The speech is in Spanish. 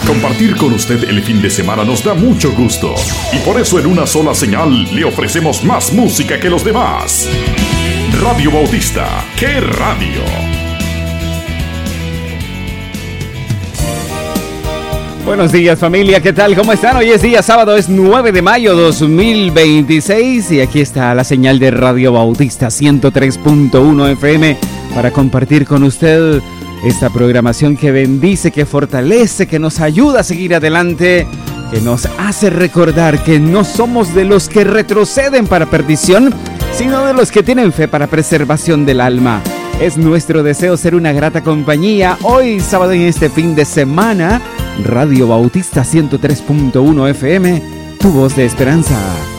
Compartir con usted el fin de semana nos da mucho gusto y por eso en una sola señal le ofrecemos más música que los demás. Radio Bautista, ¡qué radio! Buenos días familia, ¿qué tal? ¿Cómo están? Hoy es día sábado, es 9 de mayo 2026 y aquí está la señal de Radio Bautista 103.1 FM para compartir con usted esta programación que bendice, que fortalece, que nos ayuda a seguir adelante, que nos hace recordar que no somos de los que retroceden para perdición, sino de los que tienen fe para preservación del alma. Es nuestro deseo ser una grata compañía hoy sábado en este fin de semana. Radio Bautista 103.1 FM, tu voz de esperanza.